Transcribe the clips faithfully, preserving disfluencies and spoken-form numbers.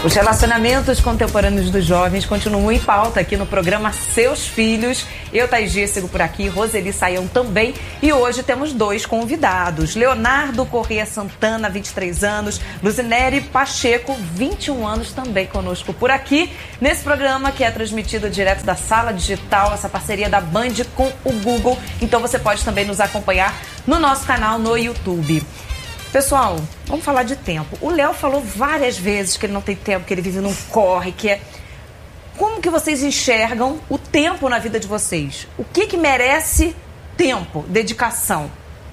Os relacionamentos contemporâneos dos jovens continuam em pauta aqui no programa Seus Filhos. Eu, Thaís Dias, sigo por aqui, Roseli Saião também. E hoje temos dois convidados. Leonardo Corrêa Santana, vinte e três anos. Luzinere Pacheco, vinte e um anos, também conosco por aqui. Nesse programa que é transmitido direto da Sala Digital, essa parceria da Band com o Google. Então você pode também nos acompanhar no nosso canal no YouTube. Pessoal, vamos falar de tempo. O Léo falou várias vezes que ele não tem tempo, que ele vive num corre, que é... Como que vocês enxergam o tempo na vida de vocês? O que que merece tempo, dedicação?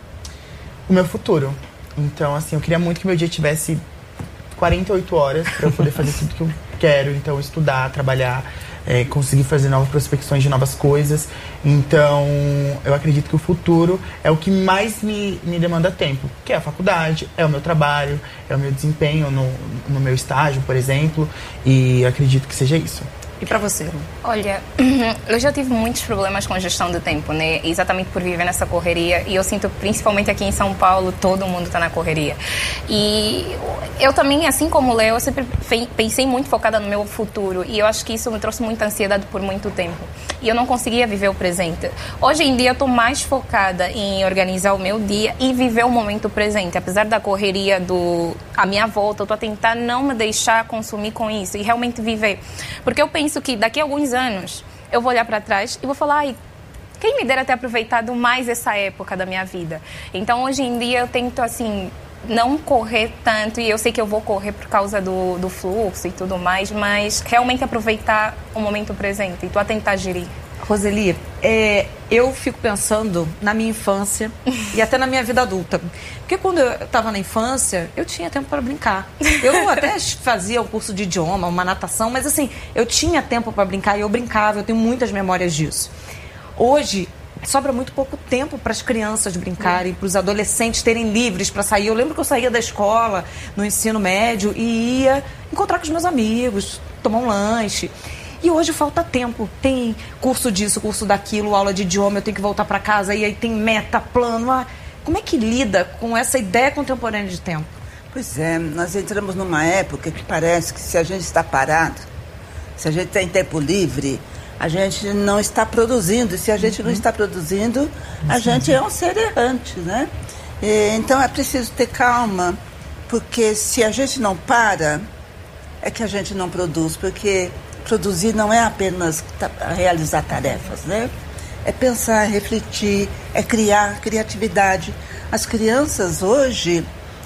O meu futuro. Então, assim, eu queria muito que meu dia tivesse quarenta e oito horas para eu poder fazer tudo que eu quero. Então, estudar, trabalhar, é, conseguir fazer novas prospecções de novas coisas. Então, eu acredito que o futuro é o que mais me, me demanda tempo, que é a faculdade, é o meu trabalho, é o meu desempenho no, no meu estágio, por exemplo, e eu acredito que seja isso. E pra você? Olha, eu já tive muitos problemas com a gestão do tempo, né? Exatamente por viver nessa correria. E eu sinto, principalmente aqui em São Paulo, todo mundo tá na correria. E eu também, assim como o Léo, eu sempre pensei muito focada no meu futuro. E eu acho que isso me trouxe muita ansiedade por muito tempo. E eu não conseguia viver o presente. Hoje em dia, eu tô mais focada em organizar o meu dia e viver o momento presente. Apesar da correria do à minha volta, eu tô a tentar não me deixar consumir com isso e realmente viver. Porque eu penso que daqui a alguns anos eu vou olhar para trás e vou falar, ai, quem me dera ter aproveitado mais essa época da minha vida. Então, hoje em dia, eu tento, assim, não correr tanto, e eu sei que eu vou correr por causa do, do fluxo e tudo mais, mas realmente aproveitar o momento presente e tô a tentar gerir. Roseli, é, eu fico pensando na minha infância e até na minha vida adulta. Porque quando eu estava na infância, eu tinha tempo para brincar. Eu até fazia um curso de idioma, uma natação, mas assim, eu tinha tempo para brincar e eu brincava, eu tenho muitas memórias disso. Hoje, sobra muito pouco tempo para as crianças brincarem, para os adolescentes terem livres para sair. Eu lembro que eu saía da escola, no ensino médio, e ia encontrar com os meus amigos, tomar um lanche. E hoje falta tempo. Tem curso disso, curso daquilo, aula de idioma, eu tenho que voltar para casa, e aí tem meta, plano. Ah, como é que lida com essa ideia contemporânea de tempo? Pois é, nós entramos numa época que parece que se a gente está parado, se a gente tem tempo livre, a gente não está produzindo. E se a gente uhum. não está produzindo, a Sim. gente é um ser errante, né? E, então é preciso ter calma, porque se a gente não para, é que a gente não produz, porque produzir não é apenas realizar tarefas, né? É pensar, é refletir, é criar criatividade. As crianças hoje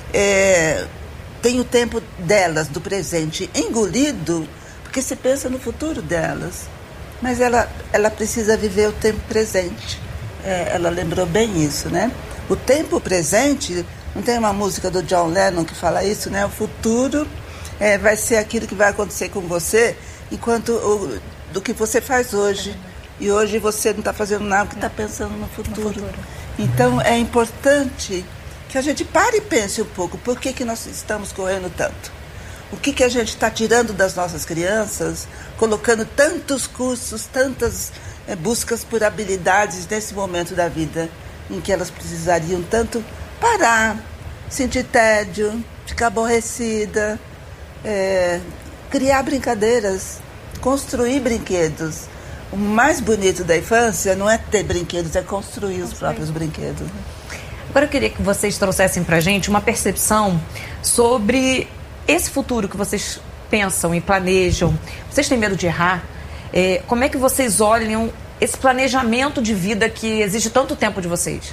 é, têm o tempo delas, do presente, engolido, porque se pensa no futuro delas. Mas ela, ela precisa viver o tempo presente. É, ela lembrou bem isso, né? O tempo presente, não tem uma música do John Lennon que fala isso, né? O futuro é, vai ser aquilo que vai acontecer com você enquanto o, do que você faz hoje. E hoje você não está fazendo nada, porque está pensando no futuro. no futuro. Então é importante que a gente pare e pense um pouco. Por que que nós estamos correndo tanto? O que que a gente está tirando das nossas crianças, colocando tantos cursos, tantas é, buscas por habilidades nesse momento da vida, em que elas precisariam tanto parar, sentir tédio, ficar aborrecida, é, criar brincadeiras, construir brinquedos. O mais bonito da infância não é ter brinquedos, é construir os próprios brinquedos. Agora eu queria que vocês trouxessem pra gente uma percepção sobre esse futuro que vocês pensam e planejam. Vocês têm medo de errar? É, como é que vocês olham esse planejamento de vida que exige tanto tempo de vocês?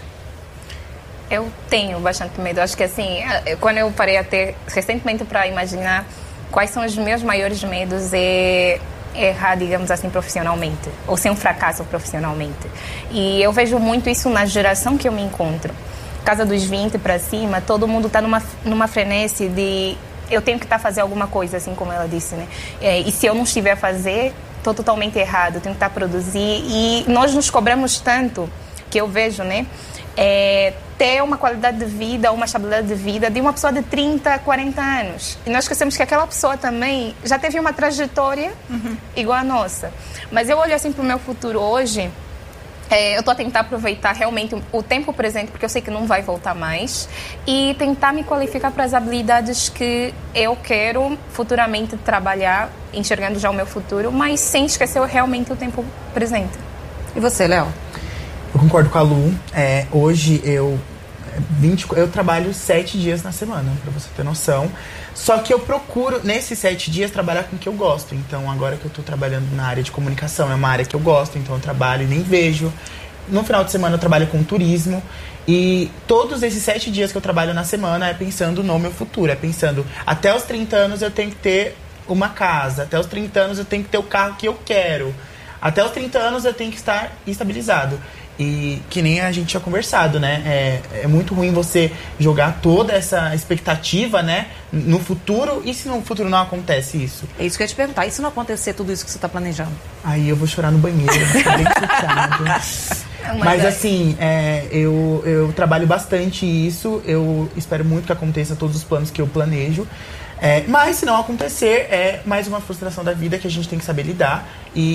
Eu tenho bastante medo. Acho que assim, quando eu parei a ter recentemente para imaginar quais são os meus maiores medos, é errar, digamos assim, profissionalmente, ou ser um fracasso profissionalmente. E eu vejo muito isso na geração que eu me encontro. Casa dos vinte para cima, todo mundo está numa, numa frenesi de eu tenho que estar tá fazendo alguma coisa, assim como ela disse, né? É, e se eu não estiver a fazer, estou totalmente errado, eu tenho que estar tá a produzir. E nós nos cobramos tanto, que eu vejo, né? É, ter uma qualidade de vida, uma estabilidade de vida de uma pessoa de trinta, quarenta anos. E nós esquecemos que aquela pessoa também já teve uma trajetória uhum. igual a nossa. Mas eu olho assim para o meu futuro hoje É, eu estou a tentar aproveitar realmente o tempo presente, porque eu sei que não vai voltar mais, e tentar me qualificar para as habilidades que eu quero futuramente trabalhar, enxergando já o meu futuro, mas sem esquecer realmente o tempo presente. E você, Léo? Eu concordo com a Lu. É, hoje eu, vinte, eu trabalho sete dias na semana, para você ter noção. Só que eu procuro, nesses sete dias, trabalhar com o que eu gosto. Então, agora que eu tô trabalhando na área de comunicação, é uma área que eu gosto, então eu trabalho e nem vejo. No final de semana eu trabalho com turismo. E todos esses sete dias que eu trabalho na semana é pensando no meu futuro. É pensando, até os trinta anos eu tenho que ter uma casa. Até os trinta anos eu tenho que ter o carro que eu quero. Até os trinta anos eu tenho que estar estabilizado. E que nem a gente tinha conversado, né? É, é muito ruim você jogar toda essa expectativa, né, no futuro. E se no futuro não acontece isso? É isso que eu ia te perguntar. E se não acontecer tudo isso que você está planejando? Aí eu vou chorar no banheiro, vou ficar bem chateado. Mas, Mas assim, é, eu, eu trabalho bastante isso. Eu espero muito que aconteça todos os planos que eu planejo. É, mas se não acontecer, é mais uma frustração da vida que a gente tem que saber lidar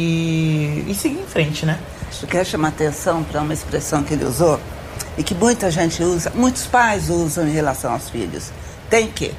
e, e seguir em frente, né? Eu quero chamar atenção para uma expressão que ele usou e que muita gente usa, muitos pais usam em relação aos filhos. Tem que.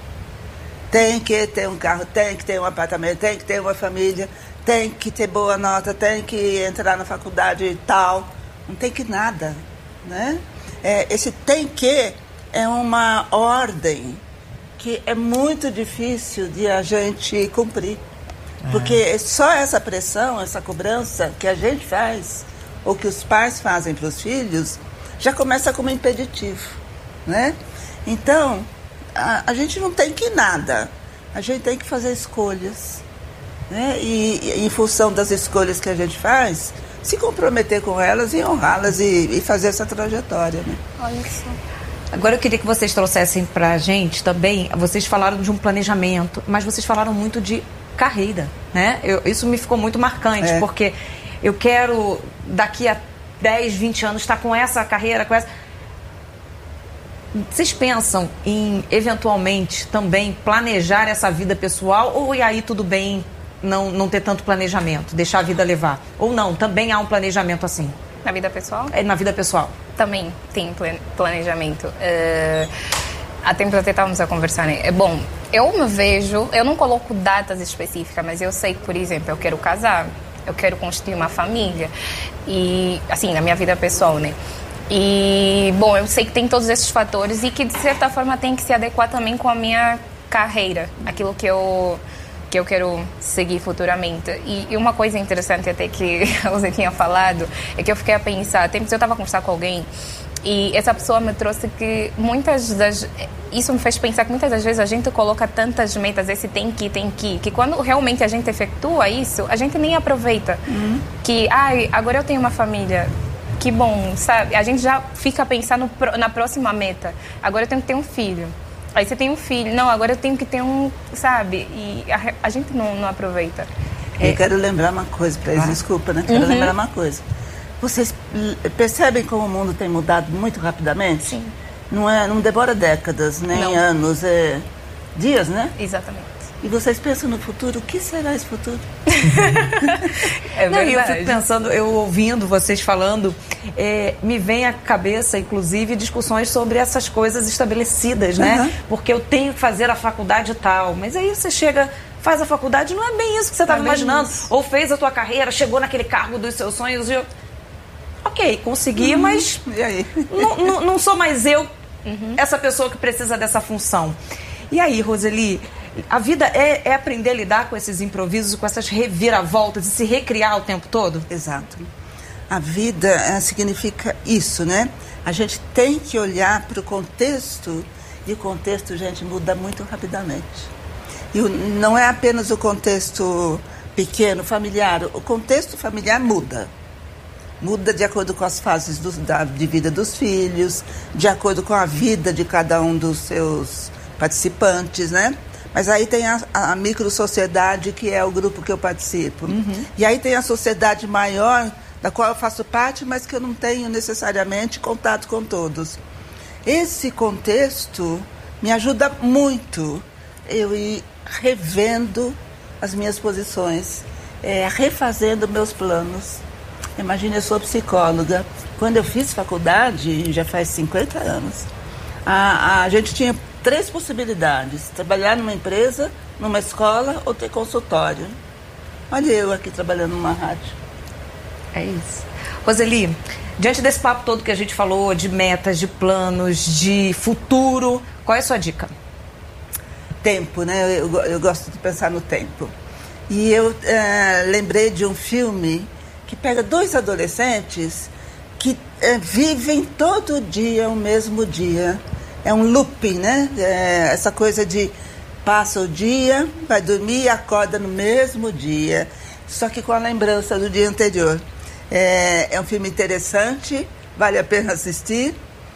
Tem que ter um carro, tem que ter um apartamento, tem que ter uma família, tem que ter boa nota, tem que entrar na faculdade e tal. Não tem que nada, né? É, esse tem que é uma ordem que é muito difícil de a gente cumprir. É. Porque só essa pressão, essa cobrança que a gente faz, ou que os pais fazem para os filhos, já começa como impeditivo, né? Então, a, a gente não tem que nada. A gente tem que fazer escolhas, né? E, e em função das escolhas que a gente faz, se comprometer com elas e honrá-las e, e fazer essa trajetória, né? Olha só. Agora eu queria que vocês trouxessem pra gente também, vocês falaram de um planejamento, mas vocês falaram muito de carreira, né? Eu, isso me ficou muito marcante, é. Porque eu quero, daqui a dez, vinte anos, estar com essa carreira, com essa... Vocês pensam em, eventualmente, também planejar essa vida pessoal, ou e aí tudo bem não, não ter tanto planejamento, deixar a vida levar? Ou não, também há um planejamento assim? Na vida pessoal? É, na vida pessoal. Também tem planejamento. Uh, há tempo até estávamos a conversar, né? É bom, eu me vejo, eu não coloco datas específicas, mas eu sei que, por exemplo, eu quero casar, eu quero construir uma família, e assim, na minha vida pessoal, né? E, bom, eu sei que tem todos esses fatores e que, de certa forma, tem que se adequar também com a minha carreira, aquilo que eu... que eu quero seguir futuramente. E, e uma coisa interessante até que você tinha falado, é que eu fiquei a pensar, tempos eu estava a conversar com alguém, e essa pessoa me trouxe que muitas das... Isso me fez pensar que muitas das vezes a gente coloca tantas metas, esse tem que, tem que, que quando realmente a gente efetua isso, a gente nem aproveita. Uhum. Que, ai, agora eu tenho uma família, que bom, sabe? A gente já fica a pensar no, na próxima meta. Agora eu tenho que ter um filho. Aí você tem um filho. Não, agora eu tenho que ter um, sabe? E a, a gente não, não aproveita. Eu é... quero lembrar uma coisa para eles, ah. desculpa, né? Quero uhum. lembrar uma coisa. Vocês percebem como o mundo tem mudado muito rapidamente? Sim. Não, é, não demora décadas, nem não. anos, é dias, né? Exatamente. E vocês pensam no futuro, o que será esse futuro? É não, eu fico pensando, eu ouvindo vocês falando, é, me vem à cabeça, inclusive, discussões sobre essas coisas estabelecidas, né? Uhum. Porque eu tenho que fazer a faculdade e tal, mas aí você chega, faz a faculdade, não é bem isso que você estava é imaginando. Isso. Ou fez a tua carreira, chegou naquele cargo dos seus sonhos e eu... Ok, consegui, uhum. mas e aí? Não, não, não sou mais eu, uhum. essa pessoa que precisa dessa função. E aí, Roseli... A vida é, é aprender a lidar com esses improvisos, com essas reviravoltas e se recriar o tempo todo? Exato. A vida é, significa isso, né? A gente tem que olhar para o contexto, e o contexto, gente, muda muito rapidamente. E o, não é apenas o contexto pequeno, familiar. O contexto familiar muda. Muda de acordo com as fases do, da, de vida dos filhos, de acordo com a vida de cada um dos seus participantes, né? Mas aí tem a, a micro-sociedade, que é o grupo que eu participo. Uhum. E aí tem a sociedade maior, da qual eu faço parte, mas que eu não tenho necessariamente contato com todos. Esse contexto me ajuda muito eu ir revendo as minhas posições, é, refazendo meus planos. Imagina, eu sou psicóloga. Quando eu fiz faculdade, já faz cinquenta anos, a, a gente tinha três possibilidades: trabalhar numa empresa, numa escola ou ter consultório. Olha eu aqui trabalhando numa rádio. É isso. Roseli, diante desse papo todo que a gente falou, de metas, de planos, de futuro, qual é a sua dica? Tempo, né? Eu, eu gosto de pensar no tempo. E eu é, lembrei de um filme que pega dois adolescentes que é, vivem todo dia o mesmo dia. É um looping, né? É, essa coisa de passa o dia, vai dormir e acorda no mesmo dia, só que com a lembrança do dia anterior. É, é um filme interessante, vale a pena assistir.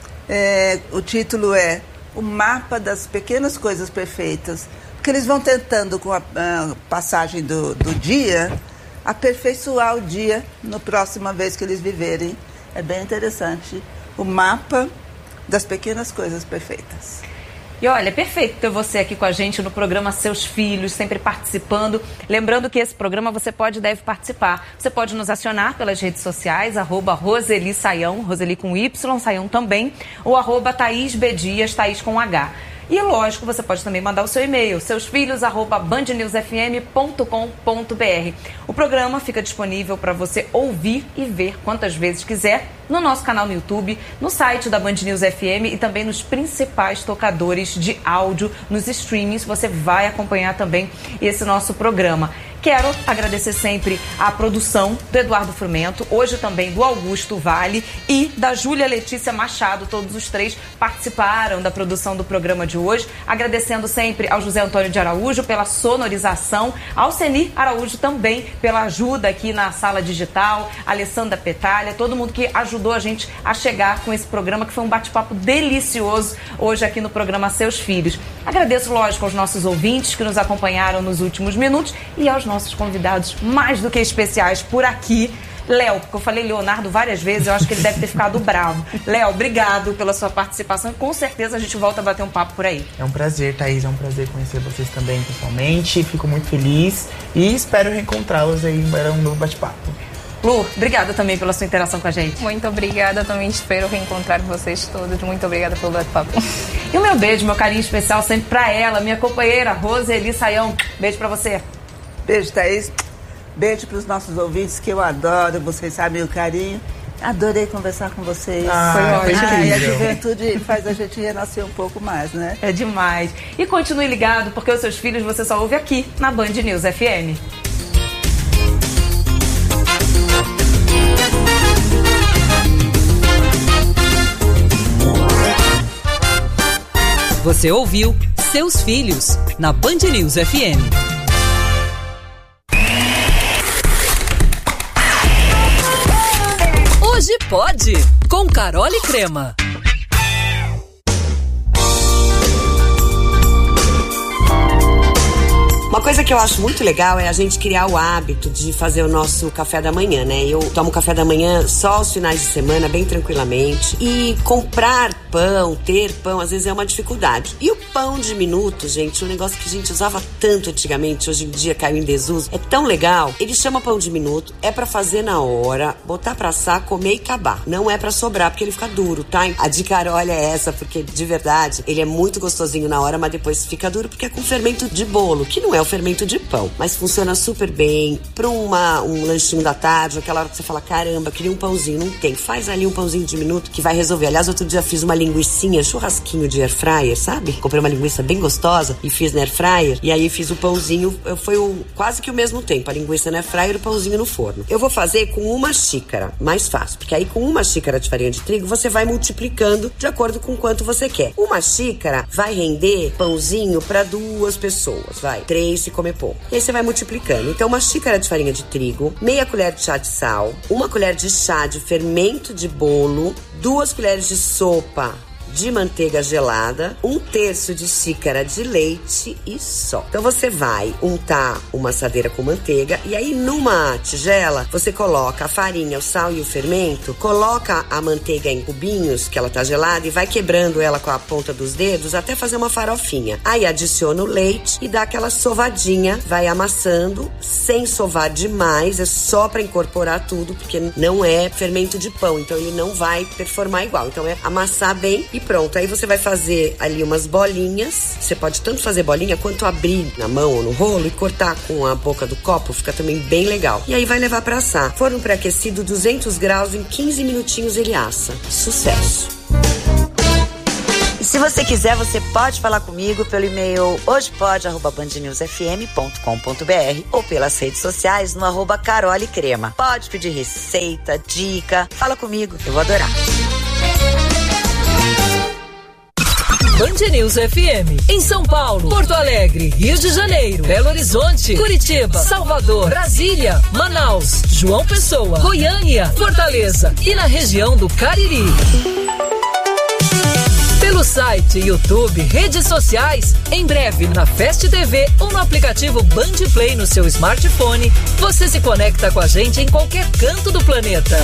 É, o título é O Mapa das Pequenas Coisas Perfeitas, porque eles vão tentando, com a, a passagem do, do dia, aperfeiçoar o dia na próxima vez que eles viverem. É bem interessante. O Mapa das Pequenas Coisas Perfeitas. E olha, é perfeito ter você aqui com a gente no programa Seus Filhos, sempre participando. Lembrando que esse programa você pode e deve participar. Você pode nos acionar pelas redes sociais, arroba Roseli Saião, Roseli com Y, Saião também, ou arroba Thaís B. Dias, Thaís com H. E, lógico, você pode também mandar o seu e-mail, seusfilhos arroba band news f m ponto com ponto b r. O programa fica disponível para você ouvir e ver quantas vezes quiser no nosso canal no YouTube, no site da Band News F M e também nos principais tocadores de áudio, nos streamings. Você vai acompanhar também esse nosso programa. Quero agradecer sempre a produção do Eduardo Frumento, hoje também do Augusto Vale e da Júlia Letícia Machado. Todos os três participaram da produção do programa de hoje. Agradecendo sempre ao José Antônio de Araújo pela sonorização, ao Senir Araújo também pela ajuda aqui na sala digital, a Alessandra Petalha, todo mundo que ajudou a gente a chegar com esse programa, que foi um bate-papo delicioso hoje aqui no programa Seus Filhos. Agradeço, lógico, aos nossos ouvintes que nos acompanharam nos últimos minutos e aos nossos convidados mais do que especiais por aqui. Léo, porque eu falei Leonardo várias vezes, eu acho que ele deve ter ficado bravo. Léo, obrigado pela sua participação. Com certeza a gente volta a bater um papo por aí. É um prazer, Thaís, é um prazer conhecer vocês também pessoalmente. Fico muito feliz e espero reencontrá-los aí para um novo bate-papo. Lu, obrigada também pela sua interação com a gente. Muito obrigada, também espero reencontrar vocês todos. Muito obrigada pelo bate-papo. E o meu beijo, meu carinho especial sempre pra ela, minha companheira Roseli Saião. Beijo pra você. Beijo, Thaís. Beijo para os nossos ouvintes, que eu adoro, vocês sabem o carinho. Adorei conversar com vocês. Ah, foi ótimo. Ah, e a juventude faz a gente renascer um pouco mais, né? É demais. E continue ligado, porque os Seus Filhos você só ouve aqui na Band News F M. Você ouviu Seus Filhos na Band News F M. Hoje pode, com Carole Crema. Uma coisa que eu acho muito legal é a gente criar o hábito de fazer o nosso café da manhã, né? Eu tomo café da manhã só aos finais de semana, bem tranquilamente. E comprar pão, ter pão, às vezes é uma dificuldade. E o pão de minuto, gente, um negócio que a gente usava tanto antigamente, hoje em dia caiu em desuso, é tão legal. Ele chama pão de minuto, é pra fazer na hora, botar pra assar, comer e acabar. Não é pra sobrar, porque ele fica duro, tá? A de Carole é essa, porque de verdade, ele é muito gostosinho na hora, mas depois fica duro, porque é com fermento de bolo, que não é o fermento de pão, mas funciona super bem para uma, um lanchinho da tarde, aquela hora que você fala, caramba, queria um pãozinho, não tem, faz ali um pãozinho de minuto que vai resolver. Aliás, outro dia fiz uma linguicinha, churrasquinho de air fryer, sabe? Comprei uma linguiça bem gostosa e fiz na air fryer, e aí fiz o pãozinho, foi o, quase que o mesmo tempo, a linguiça na air fryer e o pãozinho no forno. Eu vou fazer com uma xícara, mais fácil, porque aí com uma xícara de farinha de trigo, você vai multiplicando de acordo com quanto você quer. Uma xícara vai render pãozinho para duas pessoas, vai, três se comer pouco. E aí você vai multiplicando. Então, uma xícara de farinha de trigo, meia colher de chá de sal, uma colher de chá de fermento de bolo, duas colheres de sopa de manteiga gelada, um terço de xícara de leite e só. Então você vai untar uma assadeira com manteiga e aí numa tigela você coloca a farinha, o sal e o fermento, coloca a manteiga em cubinhos, que ela tá gelada, e vai quebrando ela com a ponta dos dedos até fazer uma farofinha. Aí adiciona o leite e dá aquela sovadinha, vai amassando, sem sovar demais, é só para incorporar tudo, porque não é fermento de pão, então ele não vai performar igual. Então é amassar bem e pronto. Aí você vai fazer ali umas bolinhas, você pode tanto fazer bolinha quanto abrir na mão ou no rolo e cortar com a boca do copo, fica também bem legal. E aí vai levar para assar. Forno pré-aquecido, duzentos graus, em quinze minutinhos ele assa. Sucesso! E se você quiser, você pode falar comigo pelo e-mail hojepod arroba band news f m ponto com ponto b r ou pelas redes sociais no arroba Carole Crema. Pode pedir receita, dica, fala comigo, eu vou adorar. Band News F M, em São Paulo, Porto Alegre, Rio de Janeiro, Belo Horizonte, Curitiba, Salvador, Brasília, Manaus, João Pessoa, Goiânia, Fortaleza e na região do Cariri. Pelo site, YouTube, redes sociais, em breve na Fast T V ou no aplicativo Band Play no seu smartphone, você se conecta com a gente em qualquer canto do planeta.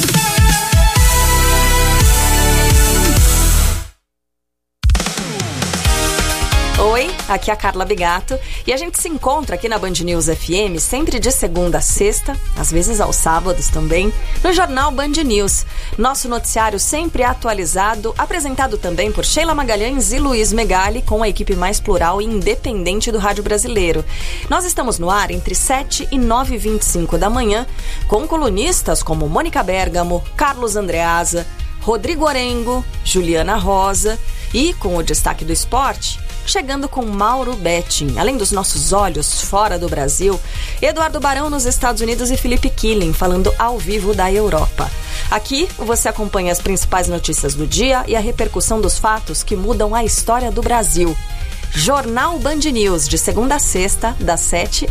Oi, aqui é a Carla Bigato e a gente se encontra aqui na Band News F M sempre de segunda a sexta, às vezes aos sábados também, no Jornal Band News. Nosso noticiário sempre atualizado, apresentado também por Sheila Magalhães e Luiz Megali, com a equipe mais plural e independente do rádio brasileiro. Nós estamos no ar entre sete e nove e vinte e cinco da manhã, com colunistas como Mônica Bergamo, Carlos Andreasa, Rodrigo Orengo, Juliana Rosa e, com o destaque do esporte, chegando com Mauro Betting. Além dos nossos olhos fora do Brasil, Eduardo Barão nos Estados Unidos e Felipe Killing falando ao vivo da Europa. Aqui você acompanha as principais notícias do dia e a repercussão dos fatos que mudam a história do Brasil. Jornal Band News, de segunda a sexta, das sete